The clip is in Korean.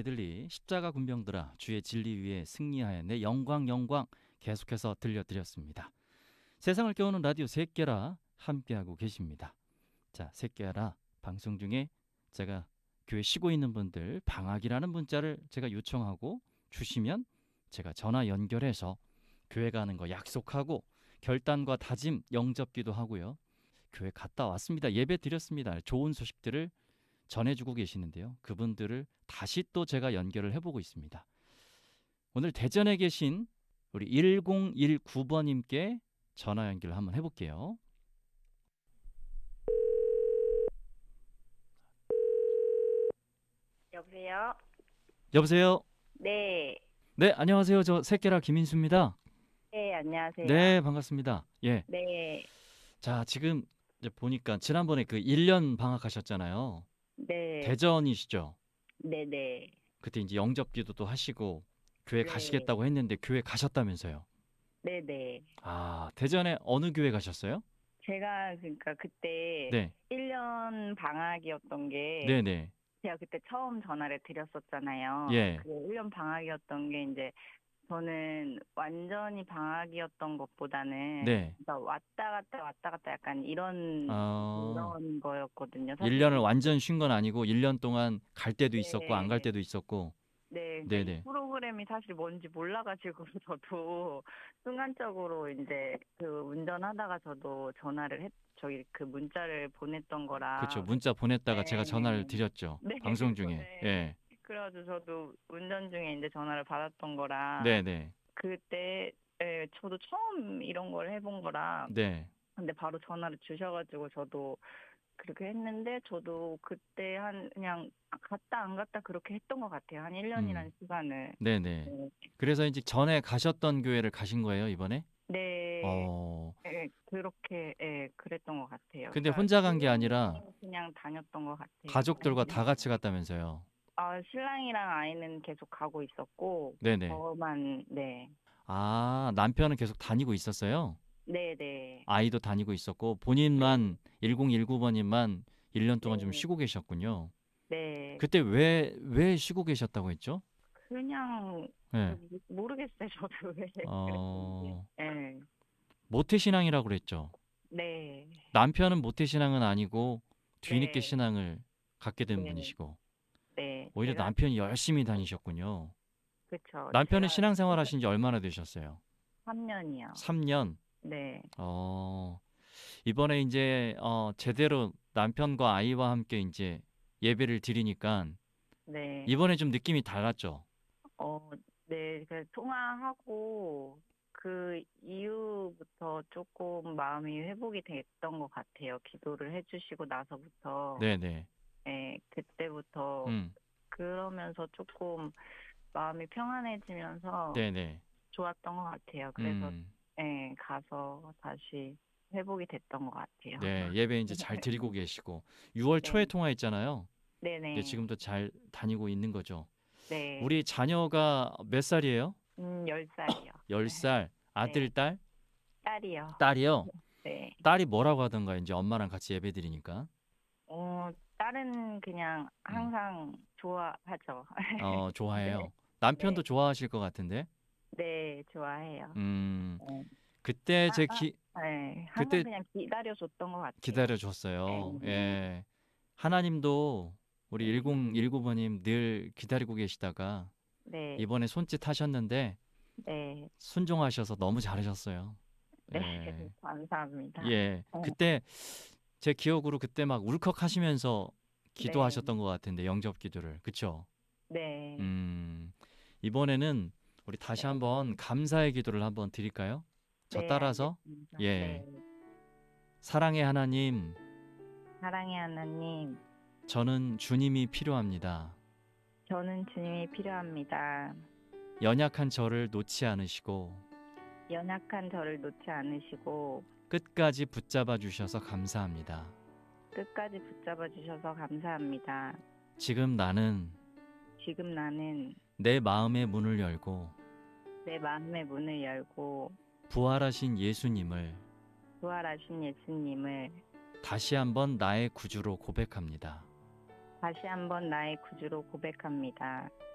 메들리 십자가 군병들아 주의 진리 위에 승리하여 내 영광 영광 계속해서 들려드렸습니다. 세상을 깨우는 라디오 새끼라 함께하고 계십니다. 자, 새끼라 방송 중에 제가 교회 쉬고 있는 분들 방학이라는 문자를 제가 요청하고 주시면 제가 전화 연결해서 교회 가는 거 약속하고 결단과 다짐 영접기도 하고요. 교회 갔다 왔습니다. 예배 드렸습니다. 좋은 소식들을 전해주고 계시는데요. 그분들을 다시 또 제가 연결을 해보고 있습니다. 오늘 대전에 계신 우리 1019번님께 전화 연결을 한번 해볼게요. 여보세요? 여보세요? 네. 네, 안녕하세요. 저 새끼라 김인수입니다. 네, 안녕하세요. 네, 반갑습니다. 예. 네. 자, 지금 이제 보니까 지난번에 그 1년 방학하셨잖아요. 네. 대전이시죠? 네네. 그때 이제 영접기도도 하시고 교회 네. 가시겠다고 했는데 교회 가셨다면서요? 네네. 아, 대전에 어느 교회 가셨어요? 제가 그러니까 그때 네. 1년 방학이었던 게 네네. 제가 그때 처음 전화를 드렸었잖아요. 예. 그 1년 방학이었던 게 이제 저는 완전히 방학이었던 것보다는 네. 그러니까 왔다 갔다 약간 이런 거였거든요. 사실 1년을 완전 쉰 건 아니고 1년 동안 갈 때도 있었고 안 갈 네. 때도 있었고. 네, 그러니까 이 네네. 프로그램이 사실 뭔지 몰라가지고 저도 순간적으로 이제 그 운전하다가 저도 저기 그 문자를 보냈던 그렇죠. 거라. 문자 보냈다가 제가 전화를 네, 드렸죠. 네, 방송 중에. 네. 예. 그래가지고 저도 운전 중에 이제 전화를 받았던 거라 네네. 그때 저도 처음 이런 걸 해본 거라. 네. 근데 바로 전화를 주셔가지고 저도 그렇게 했는데 저도 그때 그냥 갔다 안 갔다 그렇게 했던 것 같아요. 한 1년이라는 시간을. 네네. 네. 그래서 이제 전에 가셨던 교회를 가신 거예요, 이번에? 네, 어. 그렇게, 그랬던 것 같아요. 근데 그러니까 혼자 간 게 1년 아니라 내내 그냥 다녔던 것 같아요. 가족들과 다 같이 갔다면서요. 신랑이랑 아이는 계속 가고 있었고, 네네. 저만, 네. 아, 남편은 계속 다니고 있었어요? 네네. 아이도 다니고 있었고 네. 본인만 1019번님만 1년 동안 좀 네. 쉬고 계셨군요. 네. 그때 왜 쉬고 계셨다고 했죠? 그냥, 네. 모르겠어요. 저도 왜 그랬는지. 어, 네. 모태신앙이라고 그랬죠. 네. 남편은 모태신앙은 아니고 뒤늦게 네. 신앙을 갖게 된 네. 분이시고 네. 오히려 제가, 남편이 열심히 다니셨군요. 그쵸. 남편은 제가 신앙생활 하신 지 얼마나 되셨어요? 3년이요. 3년. 네. 이번에 이제 제대로 남편과 아이와 함께 이제 예배를 드리니까 네. 이번에 좀 느낌이 달랐죠. 네, 그 통화하고 그 이후부터 조금 마음이 회복이 됐던 것 같아요. 기도를 해주시고 나서부터. 네네. 네, 그때부터 음. 그러면서 조금 마음이 평안해지면서 네네. 좋았던 것 같아요. 그래서 음. 네, 가서 다시 회복이 됐던 것 같아요. 네, 예배 이제 잘 드리고 계시고 6월 네, 초에 통화했잖아요. 네, 네네, 지금도 잘 다니고 있는 거죠. 네, 우리 자녀가 몇 살이에요? 10살이요. 10살. 아들, 네, 딸? 딸이요. 딸이요? 네. 딸이 뭐라고 하던가 이제 엄마랑 같이 예배 드리니까. 딸은 그냥 음. 항상 좋아하죠. 네, 좋아해요. 네, 남편도 좋아하실 것 같은데. 네, 좋아해요. 음. 네. 그때 항상 그때 그냥 기다려줬던 것 같아요. 기다려 네, 줬어요. 예. 하나님도 우리 네, 1019번님 늘 기다리고 계시다가 네, 이번에 손짓 하셨는데 네, 순종하셔서 너무 잘하셨어요. 네, 예. 감사합니다. 예. 그때 제 기억으로 그때 막 울컥하시면서 네, 기도하셨던 것 같은데 영접 기도를. 그쵸? 네, 음. 이번에는 우리 다시 네, 한번 감사의 기도를 한번 드릴까요? 저 네, 따라서 알겠습니다. 예. 네, 사랑의 하나님, 사랑의 하나님, 저는 주님이 필요합니다. 저는 주님이 필요합니다. 연약한 저를 놓지 않으시고 연약한 저를 놓지 않으시고 끝까지 붙잡아 주셔서 감사합니다. 끝까지 붙잡아 주셔서 감사합니다. 지금 나는 지금 나는 내 마음의 문을 열고 내 마음의 문을 열고 부활하신 예수님을 부활하신 예수님을 다시 한번 나의 구주로 고백합니다. 다시 한번 나의 구주로 고백합니다.